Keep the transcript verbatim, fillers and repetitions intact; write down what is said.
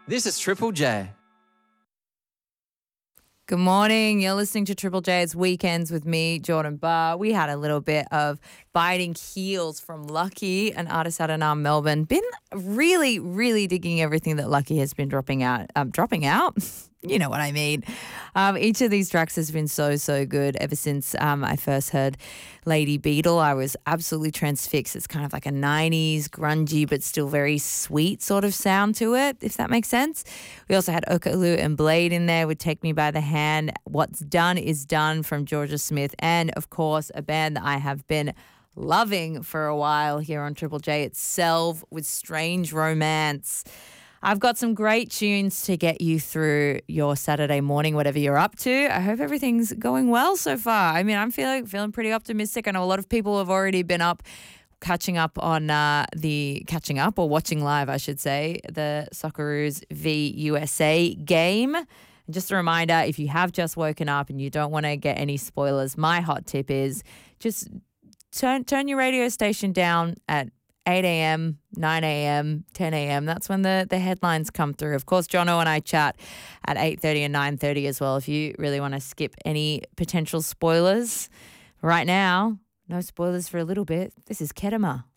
This is Triple J. Good morning. You're listening to Triple J's Weekends with me, Jordan Barr. We had a little bit of Biting Heels from Lucky, an artist out of um, Melbourne. Been really, really digging everything that Lucky has been dropping out. Um, dropping out? You know what I mean. Um, each of these tracks has been so, so good ever since um, I first heard Lady Beetle. I was absolutely transfixed. It's kind of like a nineties, grungy, but still very sweet sort of sound to it, if that makes sense. We also had Okalu and Blade in there with Take Me By the Hand. What's Done Is Done from Georgia Smith. And, of course, a band that I have been loving for a while here on Triple J itself with Strange Romance. I've got some great tunes to get you through your Saturday morning, whatever you're up to. I hope everything's going well so far. I mean, I'm feeling feeling pretty optimistic. I know a lot of people have already been up, catching up on uh, the catching up or watching live, I should say, the Socceroos v U S A game. And just a reminder, if you have just woken up and you don't want to get any spoilers, my hot tip is just turn turn your radio station down at eight a.m., nine a.m., ten a.m. That's when the, the headlines come through. Of course, Jono and I chat at eight thirty and nine thirty as well if you really want to skip any potential spoilers. Right now, no spoilers for a little bit. This is Kedema.